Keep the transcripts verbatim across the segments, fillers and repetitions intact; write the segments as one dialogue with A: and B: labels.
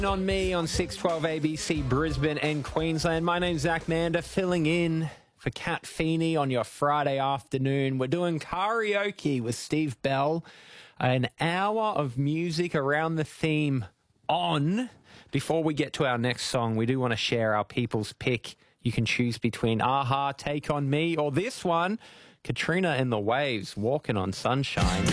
A: On me on six twelve A B C Brisbane and Queensland. My name's Zach Mander, filling in for Kat Feeney on your Friday afternoon. We're doing karaoke with Steve Bell, an hour of music around the theme on. Before we get to our next song, we do want to share our people's pick. You can choose between a-ha, Take On Me, or this one, Katrina and the Waves, Walking on Sunshine.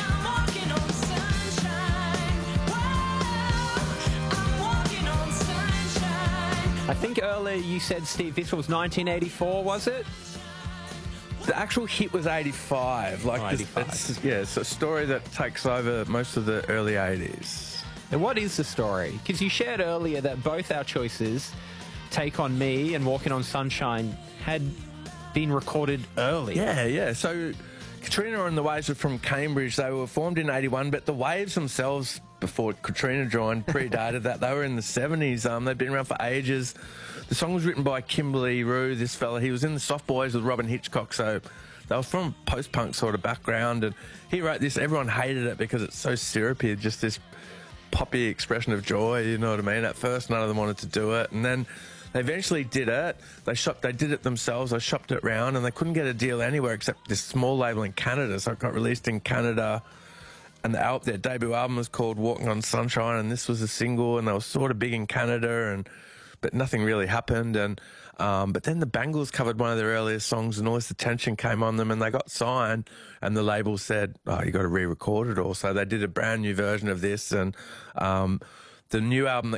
A: I think earlier you said, Steve, this was nineteen eighty-four, was it?
B: The actual hit was eighty-five. Like
A: Oh,
B: this-
A: eighty-five.
B: It's, yeah, it's a story that takes over most of the early eighties.
A: And what is the story? Because you shared earlier that both our choices, Take On Me and Walking on Sunshine, had been recorded early.
B: Yeah, yeah. So Katrina and the Waves were from Cambridge. They were formed in eighty-one, but the Waves themselves, before Katrina joined, predated that. They were in the seventies. Um, they've been around for ages. The song was written by Kimberly Rue, this fella. He was in the Soft Boys with Robin Hitchcock, so they were from post-punk sort of background. And he wrote this. Everyone hated it because it's so syrupy, just this poppy expression of joy, you know what I mean? At first, none of them wanted to do it. And then they eventually did it. They shopped, they did it themselves. They shopped it around, and they couldn't get a deal anywhere except this small label in Canada. So it got released in Canada. And the al- their debut album was called Walking on Sunshine, and this was a single, and they were sort of big in Canada, and but nothing really happened. And um, but then the Bangles covered one of their earliest songs, and all this attention came on them, and they got signed, and the label said, "Oh, you got to re-record it all." So they did a brand new version of this, and um, the new album that